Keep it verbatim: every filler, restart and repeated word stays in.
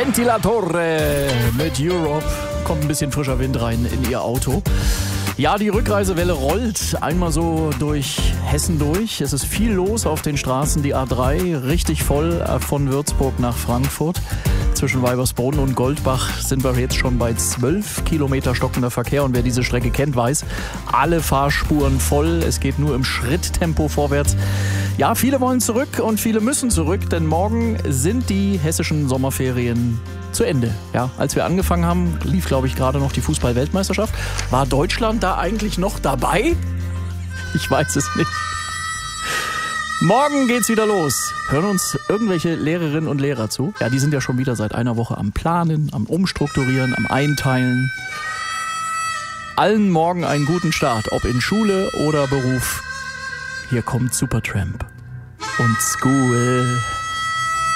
Ventilatore mit Europe. Kommt ein bisschen frischer Wind rein in ihr Auto. Ja, die Rückreisewelle rollt einmal so durch Hessen durch. Es ist viel los auf den Straßen. Die A drei richtig voll von Würzburg nach Frankfurt. Zwischen Weibersbronn und Goldbach sind wir jetzt schon bei zwölf Kilometer stockender Verkehr. Und wer diese Strecke kennt, weiß, alle Fahrspuren voll. Es geht nur im Schritttempo vorwärts. Ja, viele wollen zurück und viele müssen zurück, denn morgen sind die hessischen Sommerferien zu Ende. Ja, als wir angefangen haben, lief, glaube ich, gerade noch die Fußball-Weltmeisterschaft. War Deutschland da eigentlich noch dabei? Ich weiß es nicht. Morgen geht's wieder los. Hören uns irgendwelche Lehrerinnen und Lehrer zu? Ja, die sind ja schon wieder seit einer Woche am Planen, am Umstrukturieren, am Einteilen. Allen morgen einen guten Start, ob in Schule oder Beruf. Hier kommt Supertramp und School.